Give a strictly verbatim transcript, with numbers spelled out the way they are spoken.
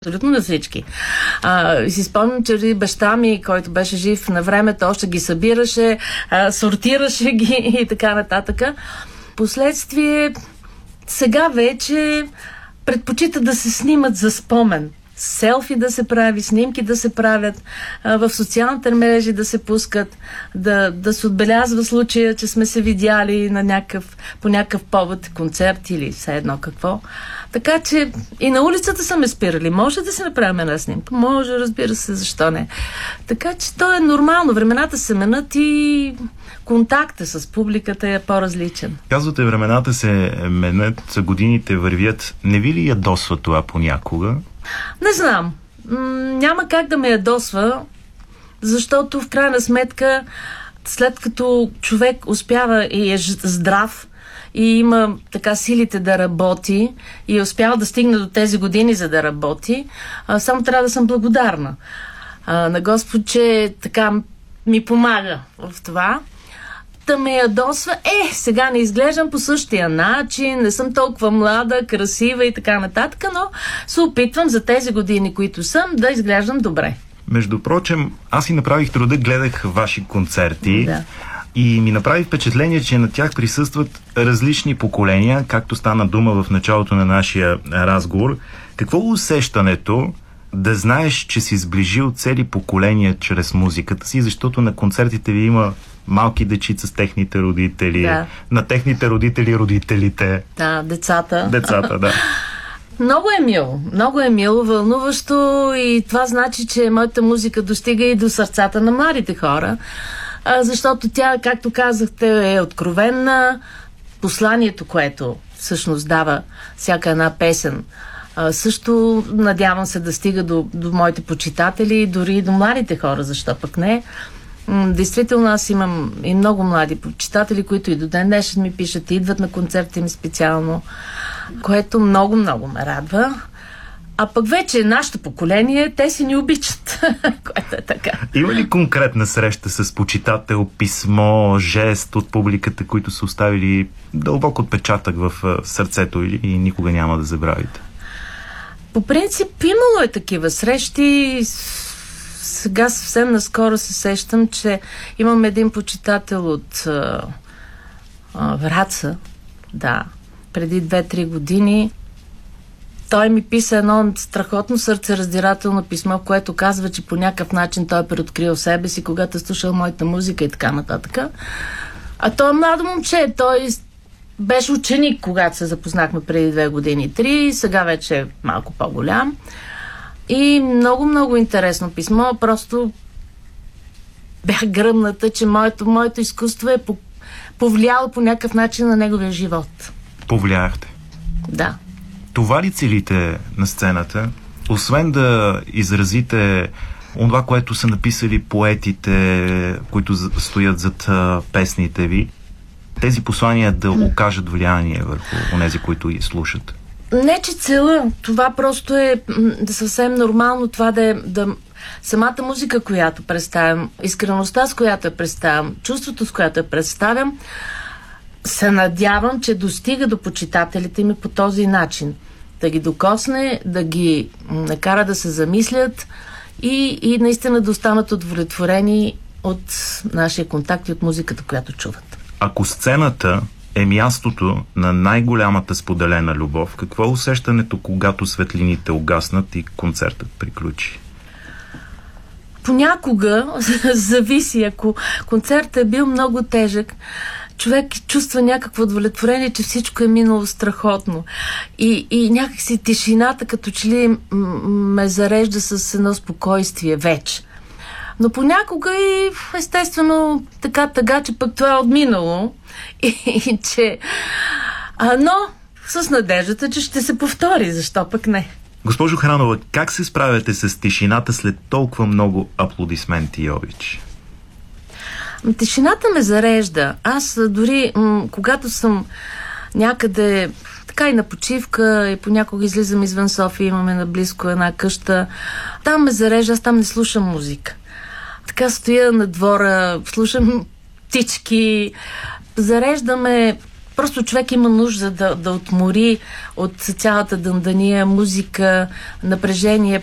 Абсолютно на всички. А, си спомням, че баща ми, който беше жив на времето, още ги събираше, а, сортираше ги и така нататък. Последствие, сега вече предпочита да се снимат за спомен. Селфи да се прави, снимки да се правят, а, в социалните мрежи да се пускат, да, да се отбелязва случая, че сме се видяли на някакъв, по някакъв повод, концерт или все едно какво. Така че и на улицата са ме спирали. Може да се направим една снимка? Може, разбира се, защо не. Така че то е нормално. Времената се менят и контакта с публиката е по-различен. Казвате, времената се менят, годините вървят. Не ви ли ядосва това понякога? Не знам. М- няма как да ме ядосва, защото в крайна сметка, след като човек успява и е здрав, и има така силите да работи и е успял да стигне до тези години, за да работи, а, само трябва да съм благодарна а, на Господ, че така ми помага в това. Да ме ядосва, е, сега не изглеждам по същия начин, не съм толкова млада, красива и така нататък, но се опитвам за тези години, които съм, да изглеждам добре. Между прочим, аз си направих труда, гледах ваши концерти. Да. И ми направи впечатление, че на тях присъстват различни поколения, както стана дума в началото на нашия разговор. Какво е усещането да знаеш, че си сближил цели поколения чрез музиката си, защото на концертите ви има малки дечица с техните родители, да. На техните родители родителите. Да, децата. Децата, да. Много е мило, много е мило, вълнуващо и това значи, че моята музика достига и до сърцата на младите хора. А, защото тя, както казахте, е откровенна. Посланието, което всъщност дава всяка една песен, а, също надявам се да стига до, до моите почитатели, дори и до младите хора, защо пък не. М- действително аз имам и много млади почитатели, които и до ден днешен ми пишат и идват на концертите ми специално, което много-много ме радва. А пък вече нашето поколение, те си ни обичат, което е така. Има ли конкретна среща с почитател, писмо, жест от публиката, които са оставили дълбок отпечатък в сърцето и, и никога няма да забравите? По принцип, имало е такива срещи. Сега съвсем наскоро се сещам, че имам един почитател от а, а, Враца, да, преди две-три години. Той ми писа едно страхотно сърцераздирателно писмо, което казва, че по някакъв начин той е преоткрил себе си, когато е слушал моята музика и така нататък. А той е младо момче, той беше ученик, когато се запознахме преди две години, три, сега вече е малко по-голям. И много-много интересно писмо, просто бях гръмната, че моето, моето изкуство е повлияло по някакъв начин на неговия живот. Повлияхте? Да. Това ли целите на сцената? Освен да изразите онова, което са написали поетите, които стоят зад песните ви, тези послания да окажат влияние върху онези, които ги слушат? Не, че цела. Това просто е да съвсем нормално, това да е да, самата музика, която представям, искреността, с която я представям, чувството, с което я представям, се надявам, че достига до почитателите ми по този начин. Да ги докосне, да ги накара да се замислят и, и наистина да останат удовлетворени от нашия контакт и от музиката, която чуват. Ако сцената е мястото на най-голямата споделена любов, какво е усещането, когато светлините угаснат и концертът приключи? Понякога зависи, ако концертът е бил много тежък, човек чувства някакво удовлетворение, че всичко е минало страхотно. И, и някакси тишината, като че ли ме зарежда с едно спокойствие вече. Но понякога и естествено така тъга, че пък това е отминало. И, и че... А, но с надеждата, че ще се повтори. Защо пък не? Госпожо Хранова, как се справяте с тишината след толкова много аплодисменти и обич? Тишината ме зарежда. Аз дори, м- когато съм някъде така и на почивка, и понякога излизам извън София, имаме наблизко една къща, там ме зарежда, аз там не слушам музика. Така стоя на двора, слушам птички, зареждаме Просто човек има нужда да, да отмори от цялата дъндания, музика, напрежение,